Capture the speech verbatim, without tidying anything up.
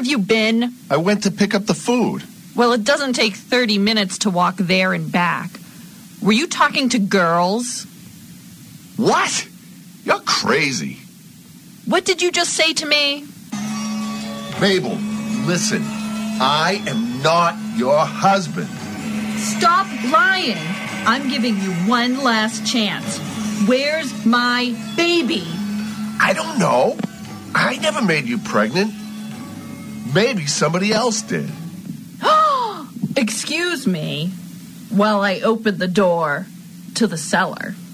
have you been? I went to pick up the food. Well, it doesn't take thirty minutes to walk there and back. Were you talking to girls? What? You're crazy. What did you just say to me? Mabel, listen. I am not your husband. Stop lying. I'm giving you one last chance. Where's my baby? I don't know. I never made you pregnant. Maybe somebody else did. Excuse me while I open the door to the cellar.